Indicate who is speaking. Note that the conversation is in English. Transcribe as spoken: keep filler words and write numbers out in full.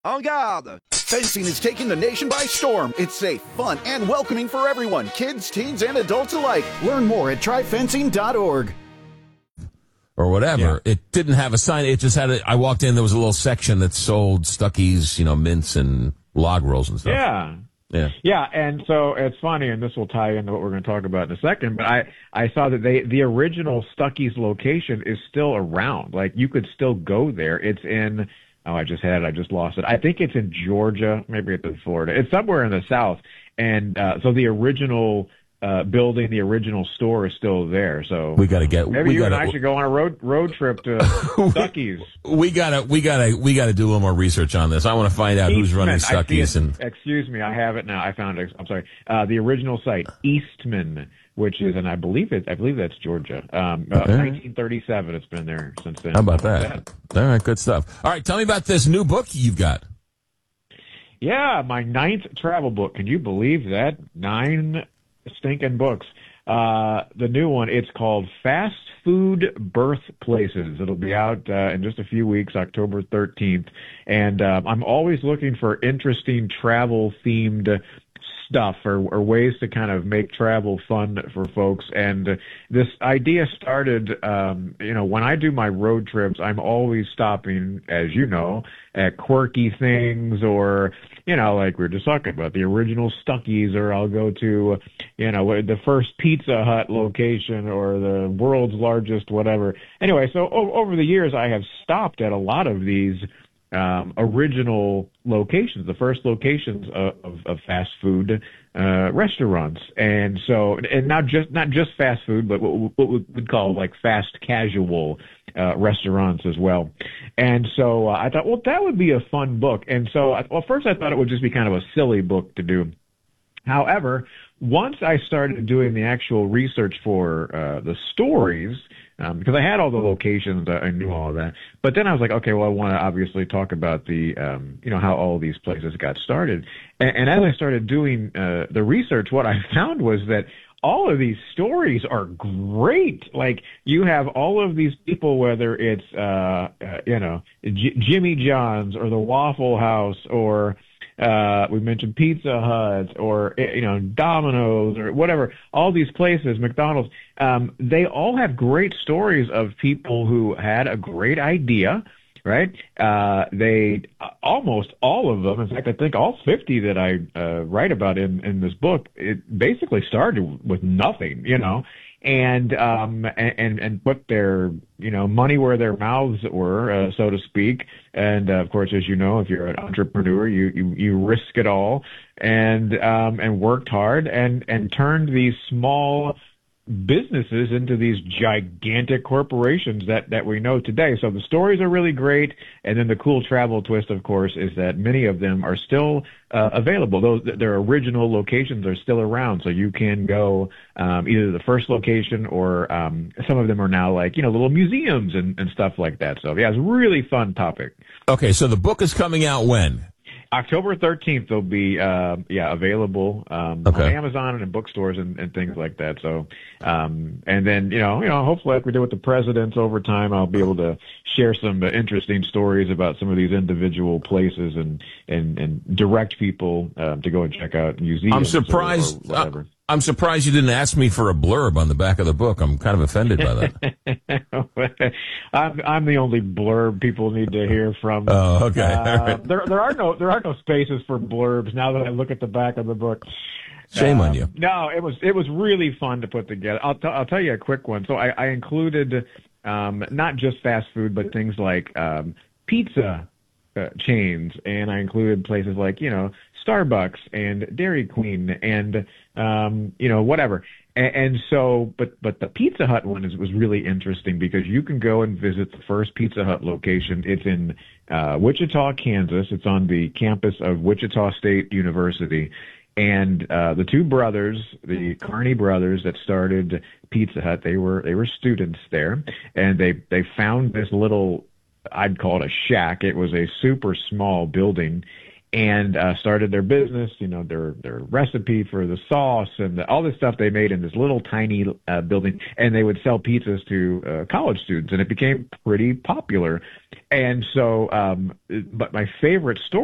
Speaker 1: En garde! Fencing is taking the nation by storm. It's safe, fun, and welcoming for everyone, kids, teens, and adults alike. Learn more at try fencing dot org.
Speaker 2: Or whatever. Yeah. It didn't have a sign. It just had a, I walked in, there was a little section that sold Stuckey's, you know, mints and log rolls and stuff.
Speaker 3: Yeah.
Speaker 2: Yeah.
Speaker 3: Yeah, and so it's funny, and this will tie into what we're going to talk about in a second, but I, I saw that they the original Stuckey's location is still around. Like, you could still go there. It's in, oh, I just had it. I just lost it. I think it's in Georgia. Maybe it's in Florida. It's somewhere in the South. And uh, so the original uh, building, the original store is still there. So
Speaker 2: we got to get.
Speaker 3: Maybe
Speaker 2: we
Speaker 3: you
Speaker 2: gotta,
Speaker 3: and I should go on a road road trip to Stuckey's.
Speaker 2: We gotta, we gotta, we gotta do a little more research on this. I want to find out
Speaker 3: Eastman.
Speaker 2: who's running Stuckey's. And
Speaker 3: excuse me, I have it now. I found it. I'm sorry. Uh, the original site, Eastman, which is, and I believe it. I believe that's Georgia. Um, uh,
Speaker 2: okay.
Speaker 3: nineteen thirty-seven. It's been there since then.
Speaker 2: How about that? All right, good stuff. All right, tell me about this new book you've got.
Speaker 3: Yeah, my ninth travel book. Can you believe that? Nine stinking books. Uh, the new one, it's called Fast Food Birthplaces. It'll be out uh, in just a few weeks, October thirteenth. And uh, I'm always looking for interesting travel-themed stuff or, or ways to kind of make travel fun for folks. And this idea started, um, you know, when I do my road trips, I'm always stopping, as you know, at quirky things or, you know, like we were just talking about, the original Stuckey's, or I'll go to, you know, the first Pizza Hut location or the world's largest whatever. Anyway, so o- over the years, I have stopped at a lot of these Um, original locations, the first locations of, of, of fast food uh, restaurants, and so, and not just not just fast food, but what, what we would call like fast casual uh, restaurants as well. And so uh, I thought, well, that would be a fun book. And so, I, well, first I thought it would just be kind of a silly book to do. However, once I started doing the actual research for uh, the stories, um, because I had all the locations, uh, I knew all of that. But then I was like, okay, well, I want to obviously talk about the, um, you know, how all these places got started. And, and as I started doing uh, the research, what I found was that all of these stories are great. Like, you have all of these people, whether it's, uh, uh, you know, J- Jimmy John's or the Waffle House or Uh, we mentioned Pizza Hut or, you know, Domino's or whatever, all these places, McDonald's, um, they all have great stories of people who had a great idea, right? Uh, they, almost all of them, in fact, I think all fifty that I uh, write about in, in this book, it basically started with nothing, you know, and, um, and, and put their, you know, money where their mouths were, uh, so to speak. And, uh, of course, as you know, if you're an entrepreneur, you, you, you risk it all and, um, and worked hard and, and turned these small businesses into these gigantic corporations that, that we know today. So the stories are really great. And then the cool travel twist, of course, is that many of them are still uh, available. Those, their original locations are still around. So you can go um, either the first location or um, some of them are now like, you know, little museums and, and stuff like that. So yeah, it's a really fun topic.
Speaker 2: Okay. So the book is coming out when?
Speaker 3: October thirteenth, they'll be, uh, yeah, available, um,
Speaker 2: okay.
Speaker 3: on Amazon and in bookstores and, and things like that. So, um, and then, you know, you know, hopefully like we did with the presidents over time, I'll be able to share some uh, interesting stories about some of these individual places and, and, and direct people, um, to go and check out museums.
Speaker 2: I'm surprised.
Speaker 3: Or, or whatever.
Speaker 2: I'm surprised you didn't ask me for a blurb on the back of the book. I'm kind of offended by
Speaker 3: that. I'm, I'm the only blurb people need to hear from.
Speaker 2: Oh, okay.
Speaker 3: Uh,
Speaker 2: right.
Speaker 3: There, there are no, there are no spaces for blurbs now that I look at the back of the book.
Speaker 2: Shame
Speaker 3: um,
Speaker 2: on you.
Speaker 3: No, it was, it was really fun to put together. I'll, t- I'll tell you a quick one. So I, I included, um, not just fast food, but things like, um, pizza uh, chains, and I included places like, you know, Starbucks and Dairy Queen and, um, you know, whatever. And, and so, but, but the Pizza Hut one is, was really interesting because you can go and visit the first Pizza Hut location. It's in, uh, Wichita, Kansas. It's on the campus of Wichita State University. And, uh, the two brothers, the Carney brothers that started Pizza Hut, they were, they were students there, and they, they found this little, I'd call it a shack. It was a super small building, and uh, started their business, you know, their their recipe for the sauce and the, all this stuff they made in this little tiny uh, building, and they would sell pizzas to uh, college students, and it became pretty popular. And so, um, but my favorite story